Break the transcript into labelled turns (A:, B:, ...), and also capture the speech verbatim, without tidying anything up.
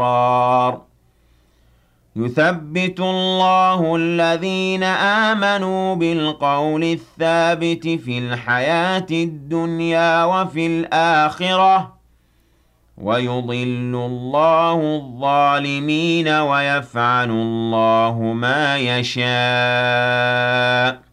A: يثبت الله الذين آمنوا بالقول الثابت في الحياة الدنيا وفي الآخرة ويضل الله الظالمين ويفعل الله ما يشاء